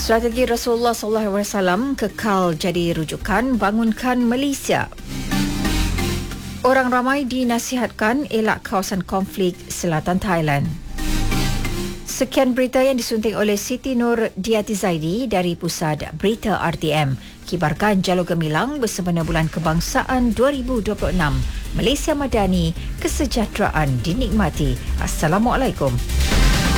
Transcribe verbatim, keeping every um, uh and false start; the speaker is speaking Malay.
Strategi Rasulullah sallallahu alaihi wasallam kekal jadi rujukan bangunkan Malaysia. Orang ramai dinasihatkan elak kawasan konflik selatan Thailand. Sekian berita yang disunting oleh Siti Nur Diati Zaidi dari Pusat Berita R T M. Kibarkan Jalur Gemilang bersempena Bulan Kebangsaan dua ribu dua puluh enam. Malaysia Madani, kesejahteraan dinikmati. Assalamualaikum.